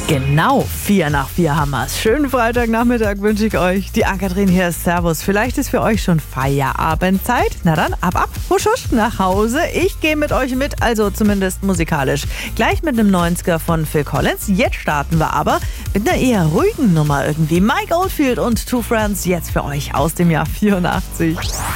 Genau, 4 nach 4 haben wir's. Schönen Freitagnachmittag wünsche ich euch. Die Ann-Kathrin hier ist Servus. Vielleicht ist für euch schon Feierabendzeit. Na dann, ab, husch, husch, nach Hause. Ich gehe mit euch mit, also zumindest musikalisch. Gleich mit einem 90er von Phil Collins. Jetzt starten wir aber mit einer eher ruhigen Nummer irgendwie. Mike Oldfield und Two Friends jetzt für euch aus dem Jahr 84.